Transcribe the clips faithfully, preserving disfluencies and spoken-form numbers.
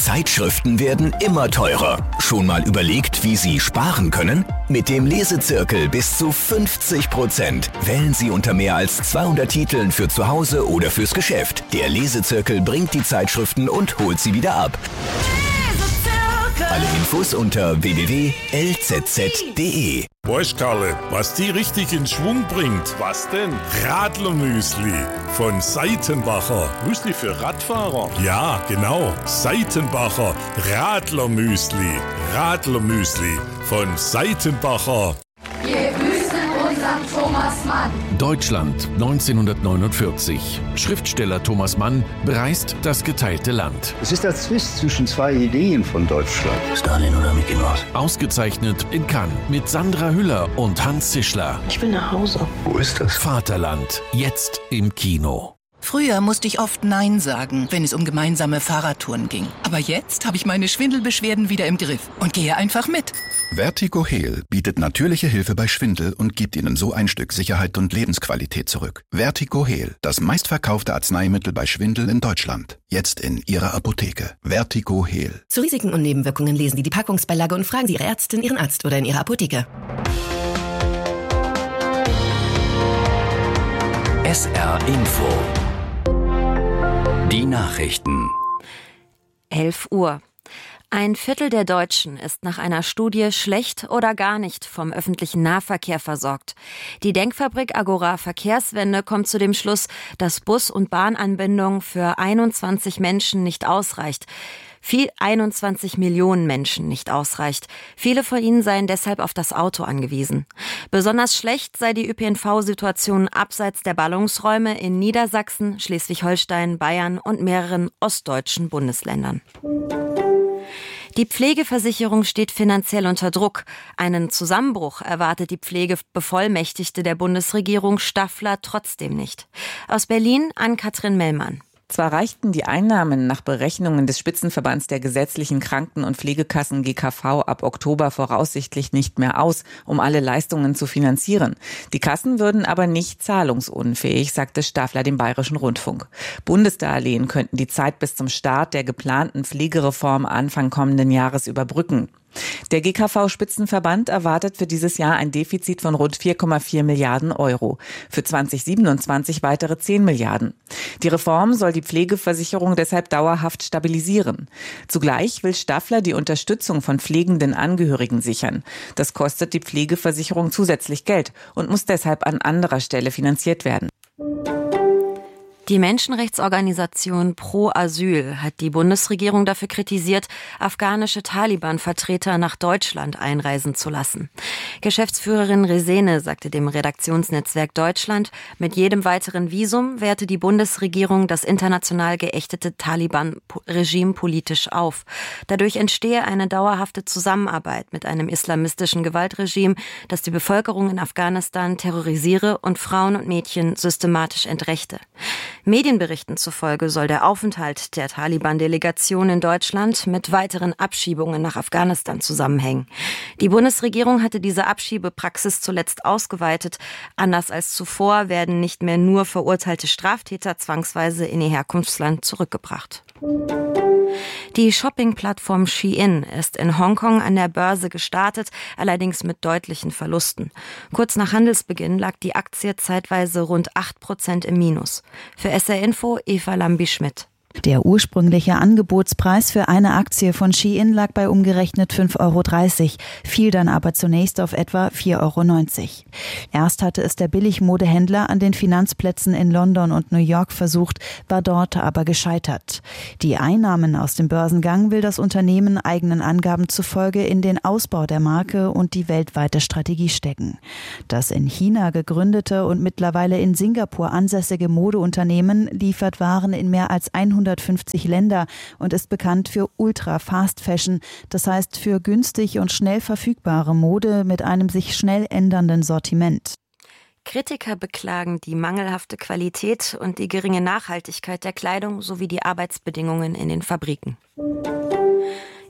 Zeitschriften werden immer teurer. Schon mal überlegt, wie Sie sparen können? Mit dem Lesezirkel bis zu fünfzig Prozent. Wählen Sie unter mehr als zweihundert Titeln für zu Hause oder fürs Geschäft. Der Lesezirkel bringt die Zeitschriften und holt sie wieder ab. Alle Infos unter w w w punkt l z z punkt d e. Weißt Karle, was die richtig in Schwung bringt? Was denn? Radlermüsli von Seitenbacher. Müsli für Radfahrer? Ja, genau. Seitenbacher Radlermüsli. Radlermüsli von Seitenbacher. Wir grüßen unseren Thomas Mann. Deutschland neunzehnhundertneunundvierzig. Schriftsteller Thomas Mann bereist das geteilte Land. Es ist der Zwist zwischen zwei Ideen von Deutschland. Stalin oder Mickey Mouse? Ausgezeichnet in Cannes mit Sandra Hüller und Hans Zischler. Ich will nach Hause. Wo ist das? Vaterland, jetzt im Kino. Früher musste ich oft Nein sagen, wenn es um gemeinsame Fahrradtouren ging. Aber jetzt habe ich meine Schwindelbeschwerden wieder im Griff und gehe einfach mit. Vertigo Heal bietet natürliche Hilfe bei Schwindel und gibt Ihnen so ein Stück Sicherheit und Lebensqualität zurück. Vertigo Heal, das meistverkaufte Arzneimittel bei Schwindel in Deutschland. Jetzt in Ihrer Apotheke. Vertigo Heal. Zu Risiken und Nebenwirkungen lesen Sie die Packungsbeilage und fragen Sie Ihre Ärztin, Ihren Arzt oder in Ihrer Apotheke. S R Info. Die Nachrichten. elf Uhr. Ein Viertel der Deutschen ist nach einer Studie schlecht oder gar nicht vom öffentlichen Nahverkehr versorgt. Die Denkfabrik Agora Verkehrswende kommt zu dem Schluss, dass Bus- und Bahnanbindung für einundzwanzig Menschen nicht ausreicht. Viel einundzwanzig Millionen Menschen nicht ausreicht. Viele von ihnen seien deshalb auf das Auto angewiesen. Besonders schlecht sei die Ö P N V-Situation abseits der Ballungsräume in Niedersachsen, Schleswig-Holstein, Bayern und mehreren ostdeutschen Bundesländern. Die Pflegeversicherung steht finanziell unter Druck. Einen Zusammenbruch erwartet die Pflegebevollmächtigte der Bundesregierung Staffler trotzdem nicht. Aus Berlin Ann-Kathrin Mellmann. Zwar reichten die Einnahmen nach Berechnungen des Spitzenverbands der gesetzlichen Kranken- und Pflegekassen G K V ab Oktober voraussichtlich nicht mehr aus, um alle Leistungen zu finanzieren. Die Kassen würden aber nicht zahlungsunfähig, sagte Staffler dem Bayerischen Rundfunk. Bundesdarlehen könnten die Zeit bis zum Start der geplanten Pflegereform Anfang kommenden Jahres überbrücken. Der G K V-Spitzenverband erwartet für dieses Jahr ein Defizit von rund vier Komma vier Milliarden Euro. Für zweitausendsiebenundzwanzig weitere zehn Milliarden. Die Reform soll die Pflegeversicherung deshalb dauerhaft stabilisieren. Zugleich will Staffler die Unterstützung von pflegenden Angehörigen sichern. Das kostet die Pflegeversicherung zusätzlich Geld und muss deshalb an anderer Stelle finanziert werden. Die Menschenrechtsorganisation Pro Asyl hat die Bundesregierung dafür kritisiert, afghanische Taliban-Vertreter nach Deutschland einreisen zu lassen. Geschäftsführerin Resene sagte dem Redaktionsnetzwerk Deutschland, mit jedem weiteren Visum werte die Bundesregierung das international geächtete Taliban-Regime politisch auf. Dadurch entstehe eine dauerhafte Zusammenarbeit mit einem islamistischen Gewaltregime, das die Bevölkerung in Afghanistan terrorisiere und Frauen und Mädchen systematisch entrechte. Medienberichten zufolge soll der Aufenthalt der Taliban-Delegation in Deutschland mit weiteren Abschiebungen nach Afghanistan zusammenhängen. Die Bundesregierung hatte diese Abschiebepraxis zuletzt ausgeweitet. Anders als zuvor werden nicht mehr nur verurteilte Straftäter zwangsweise in ihr Herkunftsland zurückgebracht. Die Shopping-Plattform Shein ist in Hongkong an der Börse gestartet, allerdings mit deutlichen Verlusten. Kurz nach Handelsbeginn lag die Aktie zeitweise rund acht Prozent im Minus. Für S R Info Eva Lambi-Schmidt. Der ursprüngliche Angebotspreis für eine Aktie von Shein lag bei umgerechnet fünf Euro dreißig, fiel dann aber zunächst auf etwa vier Euro neunzig. Erst hatte es der Billigmodehändler an den Finanzplätzen in London und New York versucht, war dort aber gescheitert. Die Einnahmen aus dem Börsengang will das Unternehmen eigenen Angaben zufolge in den Ausbau der Marke und die weltweite Strategie stecken. Das in China gegründete und mittlerweile in Singapur ansässige Modeunternehmen liefert Waren in mehr als hundertfünfzig Länder und ist bekannt für Ultra-Fast-Fashion, das heißt für günstig und schnell verfügbare Mode mit einem sich schnell ändernden Sortiment. Kritiker beklagen die mangelhafte Qualität und die geringe Nachhaltigkeit der Kleidung sowie die Arbeitsbedingungen in den Fabriken.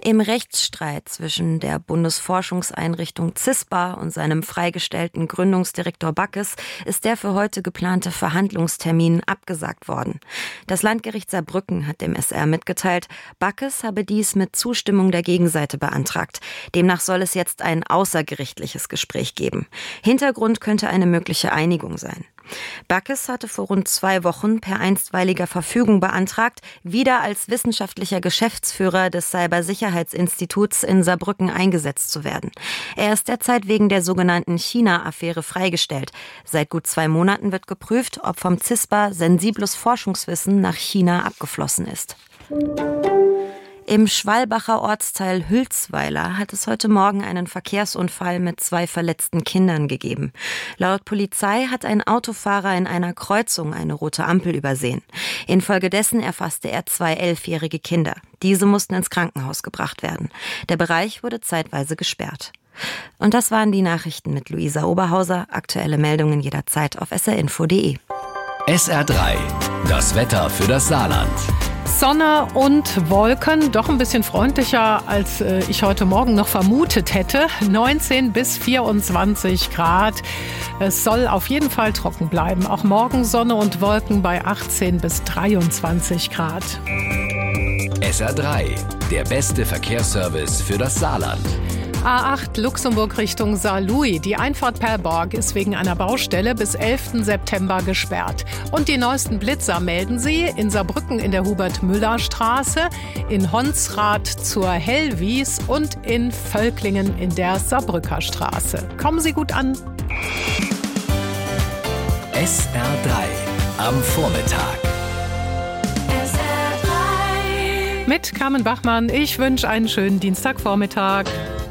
Im Rechtsstreit zwischen der Bundesforschungseinrichtung CISPA und seinem freigestellten Gründungsdirektor Backes ist der für heute geplante Verhandlungstermin abgesagt worden. Das Landgericht Saarbrücken hat dem S R mitgeteilt, Backes habe dies mit Zustimmung der Gegenseite beantragt. Demnach soll es jetzt ein außergerichtliches Gespräch geben. Hintergrund könnte eine mögliche Einigung sein. Backes hatte vor rund zwei Wochen per einstweiliger Verfügung beantragt, wieder als wissenschaftlicher Geschäftsführer des Cybersicherheitsinstituts in Saarbrücken eingesetzt zu werden. Er ist derzeit wegen der sogenannten China-Affäre freigestellt. Seit gut zwei Monaten wird geprüft, ob vom CISPA sensibles Forschungswissen nach China abgeflossen ist. Im Schwalbacher Ortsteil Hülsweiler hat es heute Morgen einen Verkehrsunfall mit zwei verletzten Kindern gegeben. Laut Polizei hat ein Autofahrer in einer Kreuzung eine rote Ampel übersehen. Infolgedessen erfasste er zwei elfjährige Kinder. Diese mussten ins Krankenhaus gebracht werden. Der Bereich wurde zeitweise gesperrt. Und das waren die Nachrichten mit Luisa Oberhauser. Aktuelle Meldungen jederzeit auf s r info punkt d e. S R drei, das Wetter für das Saarland. Sonne und Wolken, doch ein bisschen freundlicher, als äh, ich heute Morgen noch vermutet hätte. neunzehn bis vierundzwanzig Grad. Es soll auf jeden Fall trocken bleiben. Auch morgen Sonne und Wolken bei achtzehn bis dreiundzwanzig Grad. S R drei, der beste Verkehrsservice für das Saarland. A acht Luxemburg Richtung Saarlouis. Die Einfahrt Perborg ist wegen einer Baustelle bis elften September gesperrt. Und die neuesten Blitzer melden Sie in Saarbrücken in der Hubert-Müller-Straße, in Honsrath zur Hellwies und in Völklingen in der Saarbrücker Straße. Kommen Sie gut an. S R drei am Vormittag. S R drei Mit Carmen Bachmann. Ich wünsche einen schönen Dienstagvormittag.